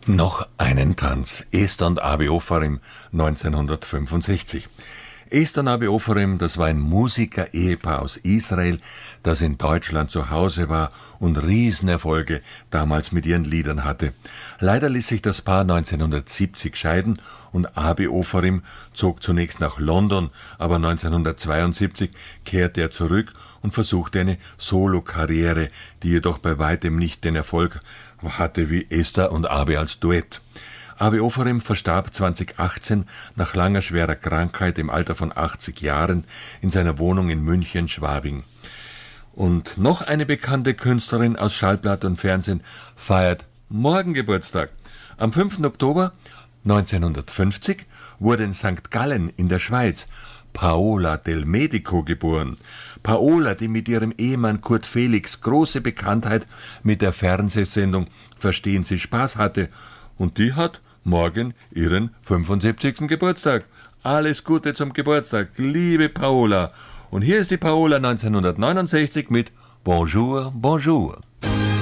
Noch einen Tanz. Esther und Abi Ofarim 1965. Esther und Abi Ofarim, das war ein Musiker-Ehepaar aus Israel, das in Deutschland zu Hause war und Riesenerfolge damals mit ihren Liedern hatte. Leider ließ sich das Paar 1970 scheiden und Abi Ofarim zog zunächst nach London, aber 1972 kehrte er zurück und versuchte eine Solokarriere, die jedoch bei weitem nicht den Erfolg hatte wie Esther und Abi als Duett. Abi Ofarim verstarb 2018 nach langer schwerer Krankheit im Alter von 80 Jahren in seiner Wohnung in München-Schwabing. Und noch eine bekannte Künstlerin aus Schallplatte und Fernsehen feiert morgen Geburtstag. Am 5. Oktober 1950 wurde in St. Gallen in der Schweiz Paola del Medico geboren. Paola, die mit ihrem Ehemann Kurt Felix große Bekanntheit mit der Fernsehsendung Verstehen Sie Spaß hatte, und die hat morgen ihren 75. Geburtstag. Alles Gute zum Geburtstag, liebe Paola. Und hier ist die Paola 1969 mit Bonjour, Bonjour.